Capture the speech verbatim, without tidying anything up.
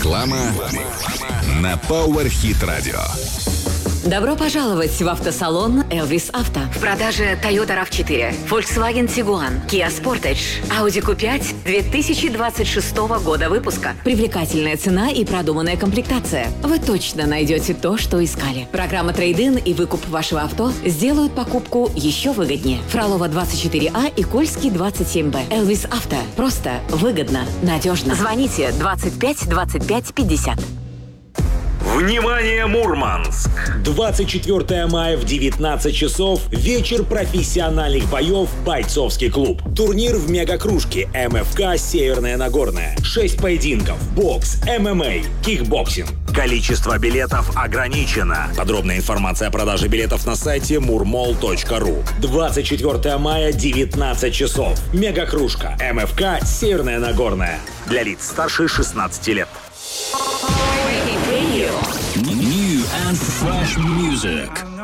Реклама на Power Hit Radio. Добро пожаловать в автосалон Elvis Auto. В продаже Toyota рав четыре, Volkswagen Tiguan, Kia Sportage, Audi кью пять две тысячи двадцать шестого года выпуска. Привлекательная цена и продуманная комплектация. Вы точно найдете то, что искали. Программа трейд-ин и выкуп вашего авто сделают покупку еще выгоднее. Фролова двадцать четыре А и Кольский двадцать семь Б. Elvis Auto. Просто, выгодно, надежно. Звоните двадцать пять двадцать пять пятьдесят. Внимание, Мурманск! двадцать четвёртого мая в девятнадцать часов вечер профессиональных боев «Бойцовский клуб». Турнир в мегакружке эм эф ка «Северная Нагорная». Шесть поединков. Бокс, эм эм а, кикбоксинг. Количество билетов ограничено. Подробная информация о продаже билетов на сайте мурмол точка ру. двадцать четвёртого мая, девятнадцать часов. Мегакружка эм эф ка «Северная Нагорная». Для лиц старше шестнадцати лет. New and fresh music.